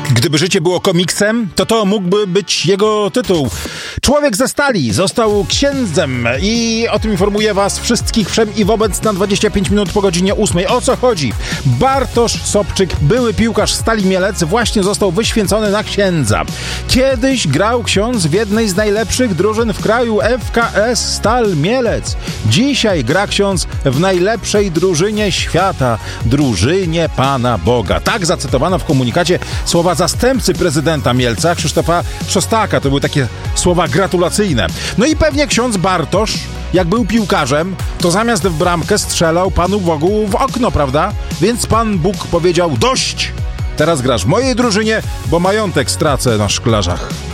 Gdyby życie było komiksem, to mógłby być jego tytuł. Człowiek ze stali został księdzem i o tym informuję was wszystkich wszem i wobec na 25 minut po godzinie 8. O co chodzi? Bartosz Sobczyk, były piłkarz Stali Mielec, właśnie został wyświęcony na księdza. Kiedyś grał ksiądz w jednej z najlepszych drużyn w kraju, FKS Stal Mielec. Dzisiaj gra ksiądz w najlepszej drużynie świata, drużynie Pana Boga. Tak zacytowano w komunikacie słowa zastępcy prezydenta Mielca, Krzysztofa Szostaka. To były takie słowa gratulacyjne. No i pewnie ksiądz Bartosz, jak był piłkarzem, to zamiast w bramkę strzelał Panu Bogu w okno, prawda? Więc Pan Bóg powiedział: dość! Teraz grasz w mojej drużynie, bo majątek stracę na szklarzach.